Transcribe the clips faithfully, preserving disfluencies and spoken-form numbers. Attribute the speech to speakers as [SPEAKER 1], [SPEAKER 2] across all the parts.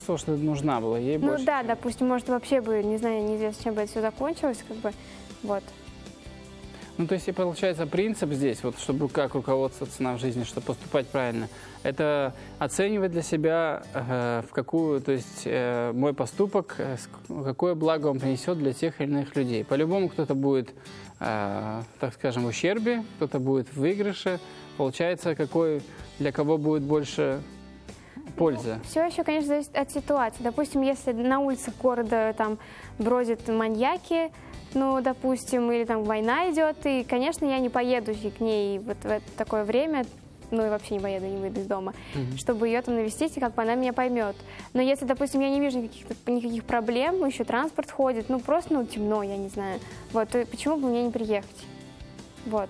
[SPEAKER 1] что нужна была ей
[SPEAKER 2] Ну
[SPEAKER 1] больше.
[SPEAKER 2] да, допустим, может вообще бы, не знаю, неизвестно, чем бы это все закончилось, как бы, вот.
[SPEAKER 1] Ну, то есть, и получается, принцип здесь, вот, чтобы как руководствоваться нам в жизни, чтобы поступать правильно, это оценивать для себя, э, в какую, то есть, э, мой поступок, э, какое благо он принесет для тех или иных людей. По-любому кто-то будет, э, так скажем, в ущербе, кто-то будет в выигрыше. Получается, какой, для кого будет больше пользы.
[SPEAKER 2] Все еще, конечно, зависит от ситуации. Допустим, если на улицах города там бродят маньяки, ну, допустим, или там война идет, и, конечно, я не поеду к ней вот в это такое время, ну и вообще не поеду, не выйду из дома, mm-hmm. чтобы ее там навестить, и как бы она меня поймет. Но если, допустим, я не вижу никаких, никаких проблем, еще транспорт ходит, ну просто, ну, темно, я не знаю, вот, то почему бы мне не приехать? Вот.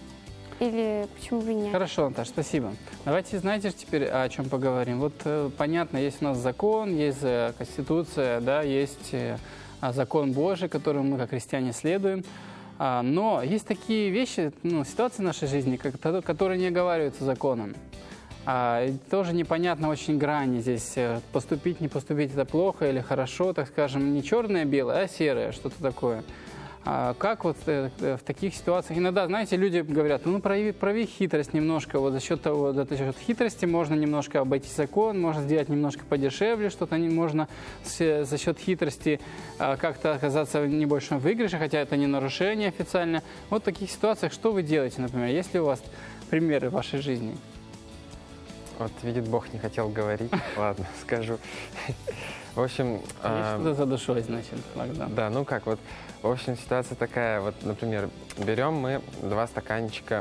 [SPEAKER 2] Или почему бы нет?
[SPEAKER 1] Хорошо, Наташа, спасибо. Давайте, знаете, теперь о чем поговорим. Вот э, понятно, есть у нас закон, есть э, Конституция, да, есть э, закон Божий, которому мы как христиане следуем. А, но есть такие вещи, ну, ситуации в нашей жизни, как, которые не оговариваются законом. А, тоже непонятно очень грани здесь. э, Поступить, не поступить, это плохо или хорошо, так скажем, не черное-белое, а серое, что-то такое. А как вот в таких ситуациях, иногда, знаете, люди говорят, ну, прояви, прояви хитрость немножко, вот за счет того, за счет хитрости можно немножко обойти закон, можно сделать немножко подешевле, что-то можно с, за счет хитрости а, как-то оказаться в небольшом выигрыше, хотя это не нарушение официально. Вот в таких ситуациях что вы делаете, например, есть ли у вас примеры в вашей жизни?
[SPEAKER 3] Вот, видит Бог, не хотел говорить, ладно, скажу. В общем...
[SPEAKER 1] Что-то за душой, значит, иногда.
[SPEAKER 3] Да, ну как, вот, в общем, ситуация такая, вот, например, берем мы два стаканчика,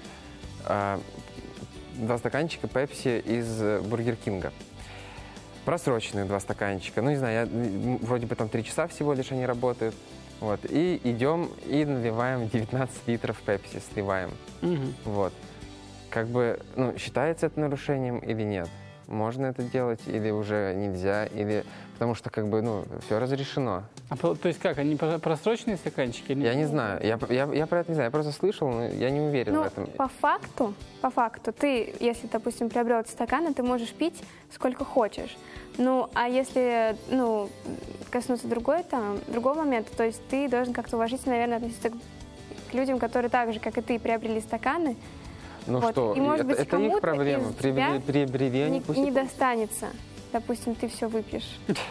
[SPEAKER 3] э, два стаканчика пепси из Бургер Кинга. Просроченные два стаканчика, ну, не знаю, я, вроде бы там три часа всего лишь они работают. Вот, и идем и наливаем девятнадцать литров пепси, сливаем.
[SPEAKER 1] Угу.
[SPEAKER 3] Вот. Как бы, ну, считается это нарушением или нет? Можно это делать или уже нельзя, или... Потому что, как бы, ну, все разрешено.
[SPEAKER 1] А, то есть как, они просроченные стаканчики? Или...
[SPEAKER 3] Я не знаю, я, я, я про это не знаю, я просто слышал, но я не уверен
[SPEAKER 2] ну,
[SPEAKER 3] в этом.
[SPEAKER 2] по факту, по факту, ты, если, допустим, приобрел эти стаканы, ты можешь пить сколько хочешь. Ну, а если, ну, коснуться другой, там, другого момента, то есть ты должен как-то уважительно, наверное, относиться к, к людям, которые так же, как и ты, приобрели стаканы.
[SPEAKER 3] Ну
[SPEAKER 2] вот.
[SPEAKER 3] что,
[SPEAKER 2] и, может
[SPEAKER 3] это,
[SPEAKER 2] быть,
[SPEAKER 3] это их проблема, приобрели, приобрели они,
[SPEAKER 2] не,
[SPEAKER 3] пусть
[SPEAKER 2] не достанется. Допустим, ты все выпьешь.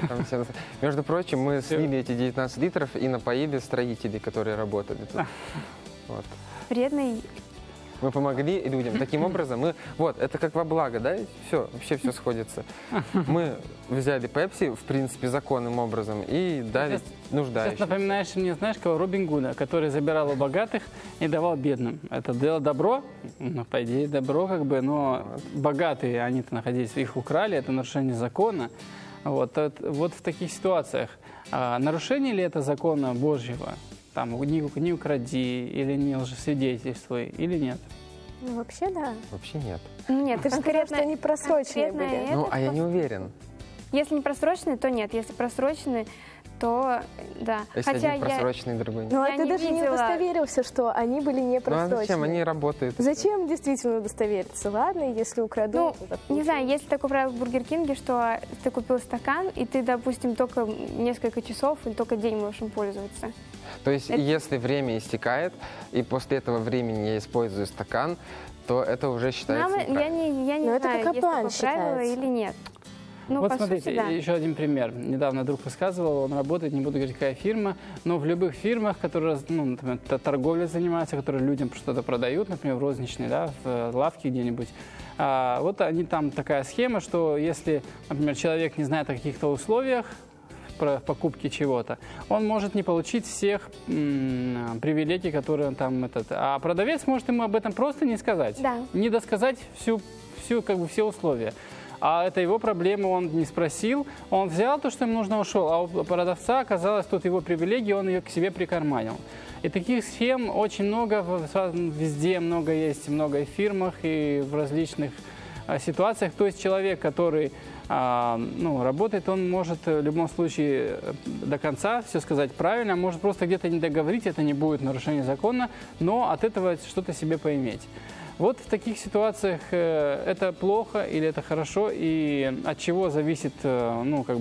[SPEAKER 3] Между прочим, мы слили эти девятнадцать литров и напоили строителей, которые работали тут. Вот.
[SPEAKER 2] Вредный.
[SPEAKER 3] Мы помогли людям. Таким образом, мы... Вот, это как во благо, да? Все, вообще все сходится. Мы взяли Пепси, в принципе, законным образом, и дали
[SPEAKER 1] сейчас,
[SPEAKER 3] нуждающимся.
[SPEAKER 1] Сейчас напоминаешь мне, знаешь, кого? Робин Гуда, который забирал у богатых и давал бедным. Это дело добро, ну, по идее, добро, как бы, но вот. Богатые, они-то находились, их украли, это нарушение закона. Вот, вот в таких ситуациях. А нарушение ли это закона Божьего? Там, не, не укради, или не лжесвидетельствуй, или нет?
[SPEAKER 2] Ну, вообще, да.
[SPEAKER 3] Вообще нет.
[SPEAKER 2] Нет, ты же сказал,
[SPEAKER 4] что они просроченные были.
[SPEAKER 3] Ну, а я не уверен.
[SPEAKER 2] Если не просроченные, то нет. Если просроченные, то да.
[SPEAKER 3] Если
[SPEAKER 2] Хотя
[SPEAKER 3] один просроченный, другой нет.
[SPEAKER 4] Ну, а
[SPEAKER 2] я
[SPEAKER 4] ты
[SPEAKER 2] не
[SPEAKER 4] даже не
[SPEAKER 2] видела.
[SPEAKER 4] удостоверился, что они были не
[SPEAKER 3] Ну, а
[SPEAKER 4] просроченные.
[SPEAKER 3] зачем? Они работают.
[SPEAKER 4] Зачем действительно удостовериться? Ладно, если украду.
[SPEAKER 2] Ну,
[SPEAKER 4] то
[SPEAKER 2] не знаю, есть такое правило в Бургер Кинге, что ты купил стакан, и ты, допустим, только несколько часов или только день можешь им пользоваться.
[SPEAKER 3] То есть,
[SPEAKER 2] это...
[SPEAKER 3] если время истекает, и после этого времени я использую стакан, то это уже считается
[SPEAKER 2] Нам, я не, я не
[SPEAKER 4] Но
[SPEAKER 2] знаю,
[SPEAKER 4] это как
[SPEAKER 2] есть такое
[SPEAKER 4] обман
[SPEAKER 2] правило
[SPEAKER 4] считается.
[SPEAKER 2] или нет. Ну,
[SPEAKER 1] вот
[SPEAKER 2] по
[SPEAKER 1] смотрите,
[SPEAKER 2] сути, да.
[SPEAKER 1] еще один пример. Недавно друг рассказывал, он работает, не буду говорить, какая фирма, но в любых фирмах, которые, ну, например, торговлей занимаются, которые людям что-то продают, например, в розничной, да, в лавке где-нибудь, а, вот они там такая схема, что если, например, человек не знает о каких-то условиях про покупки чего-то, он может не получить всех м, привилегий, которые он там этот, а продавец может ему об этом просто не сказать,
[SPEAKER 2] Да.
[SPEAKER 1] не досказать всю, всю как бы все условия. А это его проблема, он не спросил, он взял то, что ему нужно, ушел, а у продавца оказалось тут его привилегия, он ее к себе прикарманил. И таких схем очень много, везде много есть, много и в фирмах, и в различных а, ситуациях. То есть человек, который а, ну, работает, он может в любом случае до конца все сказать правильно, может просто где-то не договорить, это не будет нарушение закона, но от этого что-то себе поиметь. Вот в таких ситуациях э, это плохо или это хорошо, и от чего зависит, э, ну, как бы,